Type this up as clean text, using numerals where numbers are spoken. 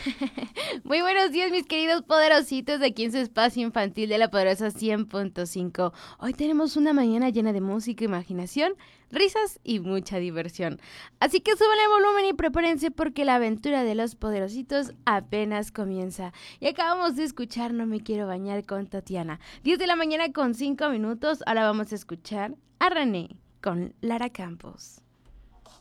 Muy buenos días, mis queridos poderositos, de aquí en su espacio infantil de la Poderosa 100.5. Hoy tenemos una mañana llena de música, imaginación, risas y mucha diversión. Así que suban el volumen y prepárense porque la aventura de los poderositos apenas comienza. Y acabamos de escuchar No me quiero bañar con Tatiana. 10 de la mañana con 5 minutos. Ahora vamos a escuchar a René con Lara Campos.